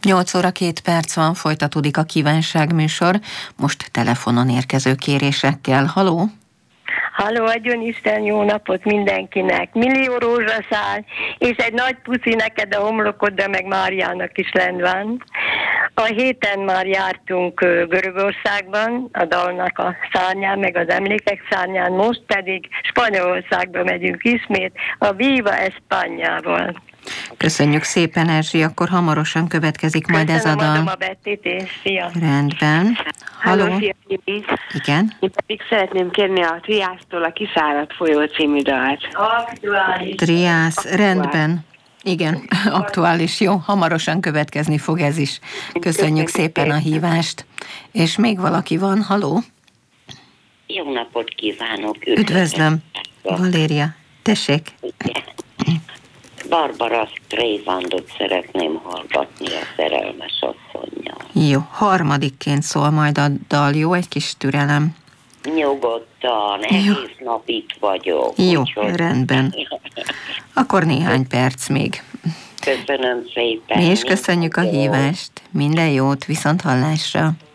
8 óra 2 perc van, folytatódik a kívánságműsor, most telefonon érkező kérésekkel. Haló? Halló, adjon Isten jó napot mindenkinek. Millió rózsaszál, és egy nagy puszi neked a homlokodra, meg Máriának is lent van. A héten már jártunk Görögországban, a dalnak a szárnyán, meg az emlékek szárnyán, most pedig Spanyolországba megyünk ismét, a Viva Españával. Köszönjük szépen, Erzsi, akkor hamarosan következik majd ez a dal. Köszönöm, a Bettit, és szia. Rendben. Halló? Igen? Én pedig szeretném kérni a Triásztól a Kiszáradt folyó című dalt. Aktuális. Triász, rendben. Igen, aktuális, jó, hamarosan következni fog ez is. Köszönjük szépen a hívást. És még valaki van, haló? Jó napot kívánok! Üdvözlöm, Valéria. Tessék. Barbara Streisandot szeretném hallgatni a Szerelmes asszonnyal. Jó, harmadikként szól majd a dal, jó? Egy kis türelem. Nyugodtan, egész nap itt vagyok. Jó, úgyhogy... rendben. Akkor néhány perc még. Köszönöm szépen. Mi is köszönjük a hívást. Minden jót, viszont hallásra.